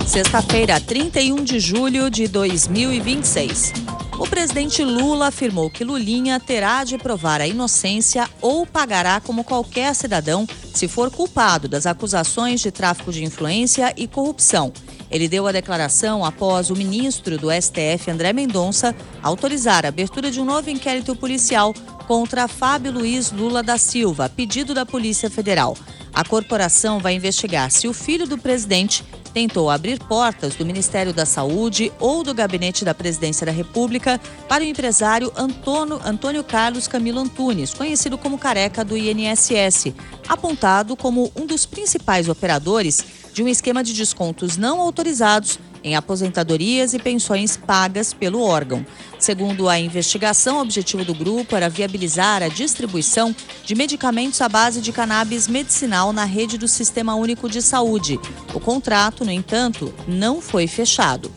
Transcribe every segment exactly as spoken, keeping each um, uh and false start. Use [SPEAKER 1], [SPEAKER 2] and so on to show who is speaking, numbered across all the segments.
[SPEAKER 1] Sexta-feira, trinta e um de julho de dois mil e vinte e seis. O presidente Lula afirmou que Lulinha terá de provar a inocência ou pagará como qualquer cidadão se for culpado das acusações de tráfico de influência e corrupção. Ele deu a declaração após o ministro do S T F, André Mendonça, autorizar a abertura de um novo inquérito policial contra Fábio Luiz Lula da Silva, a pedido da Polícia Federal. A corporação vai investigar se o filho do presidente tentou abrir portas do Ministério da Saúde ou do Gabinete da Presidência da República para o empresário Antônio, Antônio Carlos Camilo Antunes, conhecido como Careca do I N S S, apontado como um dos principais operadores de um esquema de descontos não autorizados em aposentadorias e pensões pagas pelo órgão. Segundo a investigação, o objetivo do grupo era viabilizar a distribuição de medicamentos à base de cannabis medicinal na rede do Sistema Único de Saúde. O contrato, no entanto, não foi fechado.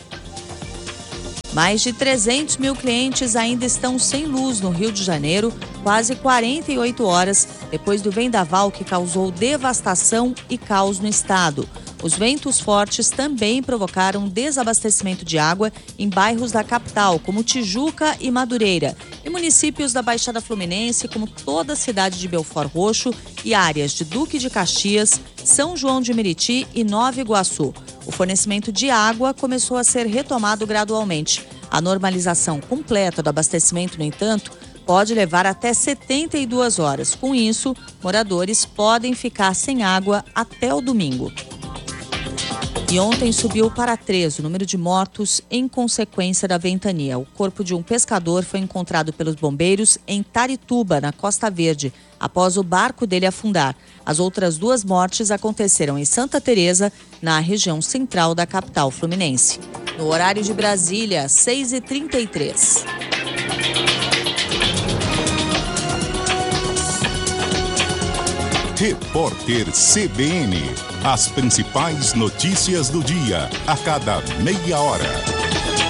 [SPEAKER 1] Mais de trezentos mil clientes ainda estão sem luz no Rio de Janeiro, quase quarenta e oito horas depois do vendaval que causou devastação e caos no estado. Os ventos fortes também provocaram desabastecimento de água em bairros da capital, como Tijuca e Madureira, e municípios da Baixada Fluminense, como toda a cidade de Belford Roxo e áreas de Duque de Caxias, São João de Meriti e Nova Iguaçu. O fornecimento de água começou a ser retomado gradualmente. A normalização completa do abastecimento, no entanto, pode levar até setenta e duas horas. Com isso, moradores podem ficar sem água até o domingo. E ontem subiu para três o número de mortos em consequência da ventania. O corpo de um pescador foi encontrado pelos bombeiros em Tarituba, na Costa Verde, após o barco dele afundar. As outras duas mortes aconteceram em Santa Teresa, na região central da capital fluminense. No horário de Brasília, seis e trinta e três.
[SPEAKER 2] Repórter C B N. As principais notícias do dia, a cada meia hora.